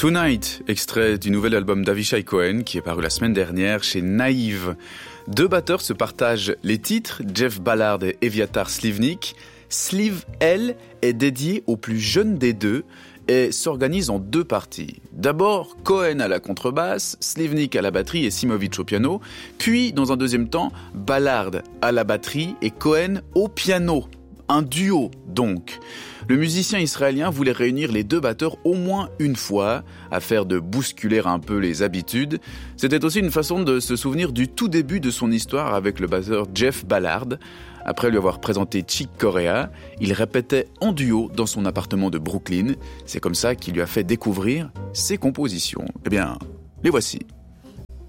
Tonight, extrait du nouvel album d'Avishai Cohen qui est paru la semaine dernière chez Naïve. Deux batteurs se partagent les titres, Jeff Ballard et Eviatar Slivnik. Sliv, elle, est dédiée au plus jeune des deux et s'organise en deux parties. D'abord, Cohen à la contrebasse, Slivnik à la batterie et Simovic au piano. Puis, dans un deuxième temps, Ballard à la batterie et Cohen au piano. Un duo, donc. Le musicien israélien voulait réunir les deux batteurs au moins une fois, afin de bousculer un peu les habitudes. C'était aussi une façon de se souvenir du tout début de son histoire avec le batteur Jeff Ballard. Après lui avoir présenté Chick Corea, il répétait en duo dans son appartement de Brooklyn. C'est comme ça qu'il lui a fait découvrir ses compositions. Eh bien, les voici.